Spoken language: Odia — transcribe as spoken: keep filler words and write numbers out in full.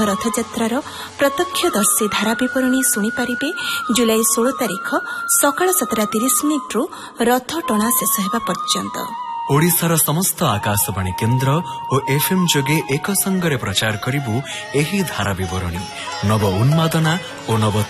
ରଥଯାତ୍ରାର ପ୍ରତ୍ୟକ୍ଷଦର୍ଶୀ ଧାରାବିବରଣୀ ଶୁଣିପାରିବେ ଜୁଲାଇ ଷୋହଳ ତାରିଖ ସକାଳ ସାତଟା ତିରିଶ ମିନିଟ୍ରୁ ରଥ ଟଣା ଶେଷ ହେବା ପର୍ଯ୍ୟନ୍ତ। ଓଡ଼ିଶାର ସମସ୍ତ ଆକାଶବାଣୀ କେନ୍ଦ୍ର ଓ ଏଫ୍ଏମ୍ ଯୋଗେ ଏକ ସଙ୍ଗରେ ପ୍ରଚାର କରିବୁ ଏହି ଧାରାବିବରଣୀ। ନବ ଉନ୍ମାଦନା ଓ ନବ